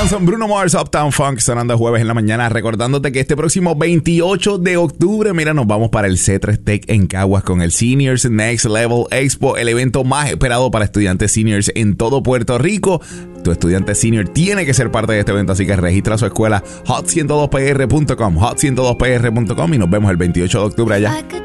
Johnson, Bruno Mars, Uptown Funk, sonando jueves en la mañana, recordándote que este próximo 28 de octubre, mira, nos vamos para el C3 Tech en Caguas con el Seniors Next Level Expo, el evento más esperado para estudiantes seniors en todo Puerto Rico. Tu estudiante senior tiene que ser parte de este evento, así que registra su escuela hot102pr.com, hot102pr.com y nos vemos el 28 de octubre allá.